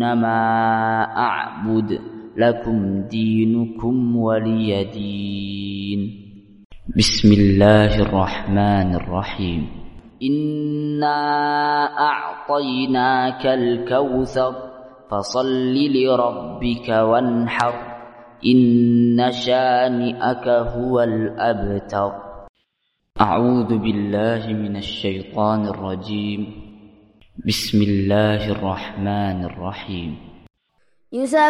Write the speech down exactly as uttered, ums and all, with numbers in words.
إنما أعبد لكم دينكم ولي دين. بسم الله الرحمن الرحيم. إنا أعطيناك الكوثر فصل لربك وانحر إن شانئك هو الأبتر. أعوذ بالله من الشيطان الرجيم. بسم الله الرحمن الرحيم.